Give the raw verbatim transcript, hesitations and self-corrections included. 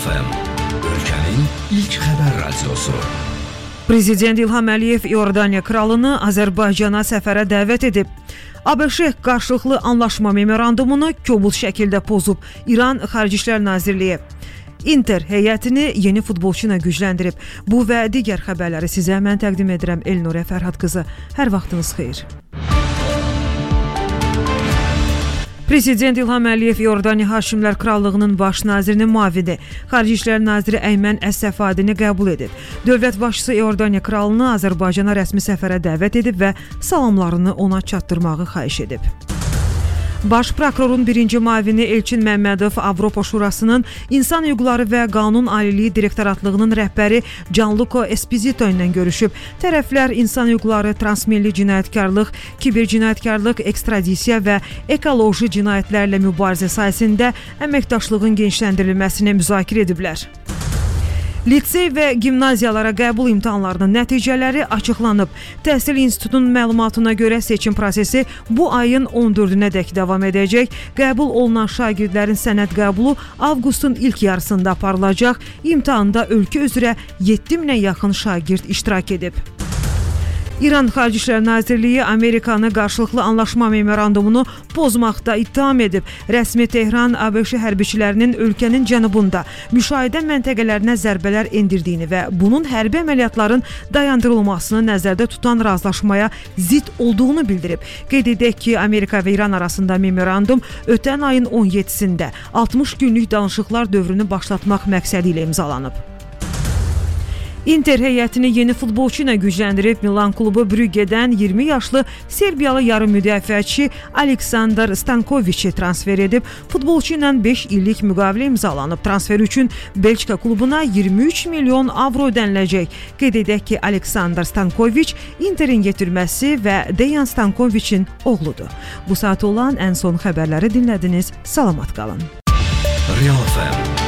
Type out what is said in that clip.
F M, ölkənin ilk xəbər radiosu. Prezident İlham Əliyev İordaniya kralını Azərbaycana səfərə dəvət edib. ABŞ qarşılıqlı anlaşma memorandumunu kobud şəkildə pozub. İran Xarici İşlər Nazirliyi Inter heyətini yeni futbolçu ilə gücləndirib. Bu və digər xəbərləri sizə mən təqdim edirəm. Elnurə Fərhad qızı. Hər vaxtınız xeyir. Prezident İlham Əliyev İordaniya Hakimlər Krallığının baş nazirinin müavini, Xarici İşlər naziri Əymən Əs-Səfadini qəbul edib. Dövlət başçısı İordaniya kralını Azərbaycana rəsmi səfərə dəvət edib və salamlarını ona çatdırmağı xahiş edib. Baş prokurorun birinci müavini Elçin Məmmədov Avropa Şurasının İnsan Hüquqları və Qanun Aliliyi Direktoratlığının rəhbəri Gianluca Esposito ilə görüşüb. Tərəflər insan hüquqları, transmilli cinayətkarlıq, kiber cinayətkarlıq, ekstradisiya və ekoloji cinayətlərlə mübarizə sahəsində əməkdaşlığın genişləndirilməsini müzakirə ediblər. Lisey və gimnaziyalara qəbul imtahanlarının nəticələri açıqlanıb. Təhsil İnstitutunun məlumatına görə seçim prosesi bu ayın on dördünədək davam edəcək. Qəbul olunan şagirdlərin sənəd qəbulu avqustun ilk yarısında aparılacaq. İmtahanda ölkə üzrə yeddi minə yaxın şagird iştirak edib. İran Xarici İşlər Nazirliyi Amerikanı qarşılıqlı anlaşma memorandumunu pozmaqda ittiham edib. Rəsmi Tehran ABŞ hərbiçilərinin ölkənin cənubunda müşahidə məntəqələrinə zərbələr endirdiyini və bunun hərbi əməliyyatların dayandırılmasını nəzərdə tutan razılaşmaya zidd olduğunu bildirib. Qeyd edək ki, Amerika və İran arasında memorandum ötən ayın on yeddisində altmış günlük danışıqlar dövrünü başlatmaq məqsədi ilə imzalanıb. Inter heyətini yeni futbolçu ilə gücləndirib. Milan klubu Brüggedən iyirmi yaşlı Serbiyalı yarım müdafiəçi Aleksandar Stankoviçi transfer edib. Futbolçu ilə beş illik müqavilə imzalanıb. Transfer üçün Belçika klubuna iyirmi üç milyon avro ödəniləcək. Qeyd edək ki, Aleksandar Stankoviç Interin yetirməsi və Dejan Stankoviçin oğludur. Bu saat olan ən son xəbərləri dinlədiniz. Salamat qalın. Real F M